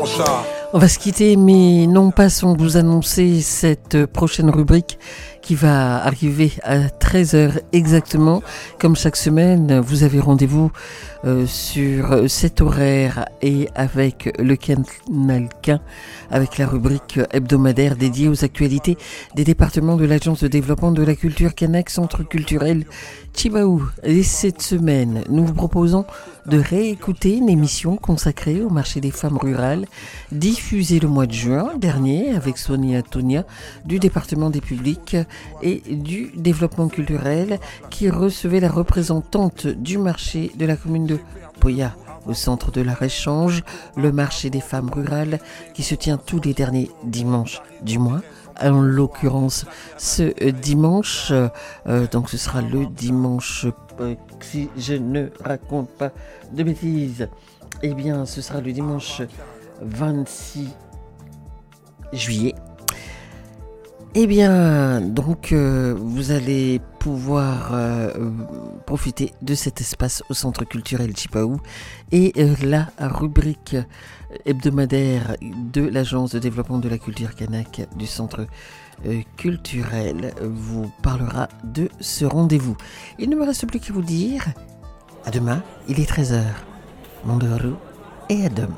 mon chat. On va se quitter, mais non pas sans vous annoncer cette prochaine rubrique qui va arriver à 13h exactement. Comme chaque semaine, vous avez rendez-vous sur cet horaire et avec le Canal K, avec la rubrique hebdomadaire dédiée aux actualités des départements de l'Agence de développement de la culture Kanak, centre culturel Tjibaou. Et cette semaine, nous vous proposons de réécouter une émission consacrée au marché des femmes rurales, diffusée le mois de juin dernier avec Sonia Tonia du département des publics et du développement culturel, qui recevait la représentante du marché de la commune de Poya au centre de l'art échange, le marché des femmes rurales qui se tient tous les derniers dimanches du mois. En l'occurrence, ce dimanche, donc ce sera le dimanche, si je ne raconte pas de bêtises, eh bien ce sera le dimanche 26 juillet. Eh bien, donc, vous allez pouvoir profiter de cet espace au centre culturel Tjibaou et la rubrique hebdomadaire de l'Agence de développement de la culture Kanak du centre culturel vous parlera de ce rendez-vous. Il ne me reste plus qu'à vous dire à demain, il est 13h. Mondoro et à demain.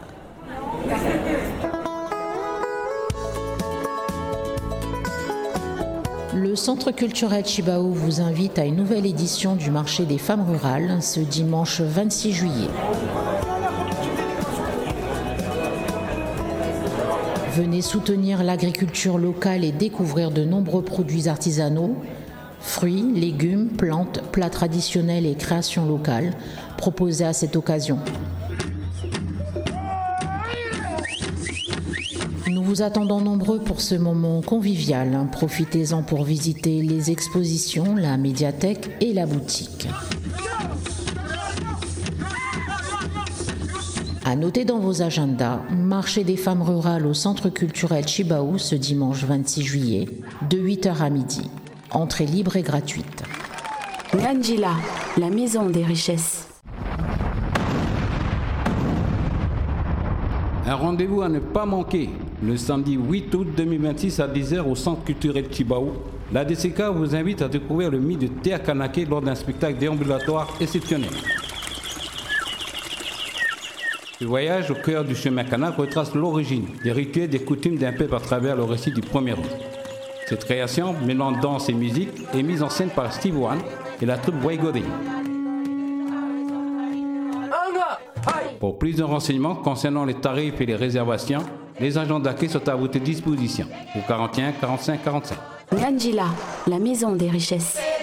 Le Centre culturel Tjibaou vous invite à une nouvelle édition du marché des femmes rurales ce dimanche 26 juillet. Venez soutenir l'agriculture locale et découvrir de nombreux produits artisanaux, fruits, légumes, plantes, plats traditionnels et créations locales proposés à cette occasion. Nous vous attendons nombreux pour ce moment convivial. Profitez-en pour visiter les expositions, la médiathèque et la boutique. À noter dans vos agendas, marché des femmes rurales au centre culturel Tjibaou ce dimanche 26 juillet, de 8h à midi. Entrée libre et gratuite. Ngandjila, la maison des richesses. Un rendez-vous à ne pas manquer. Le samedi 8 août 2026 à 10h au centre culturel Tjibaou. La DCK vous invite à découvrir le mythe de Théa Kanaké lors d'un spectacle déambulatoire exceptionnel. Ce voyage au cœur du chemin Kanak retrace l'origine, des rituels, des coutumes d'un peuple à travers le récit du premier homme. Cette création, mêlant danse et musique, est mise en scène par Steve Wan et la troupe Waigode. Pour plus de renseignements concernant les tarifs et les réservations, les agents d'accueil sont à votre disposition au 41 45 45. Ngandjila, la maison des richesses.